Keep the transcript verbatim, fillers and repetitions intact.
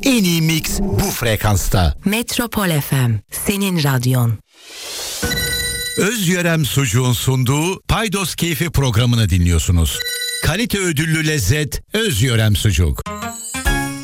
En iyi mix bu frekansta. Metropol F M, senin radyon. Özyörem Sucuğun sunduğu Paydos Keyfi programını dinliyorsunuz. Kalite ödüllü lezzet Özyörem Sucuk.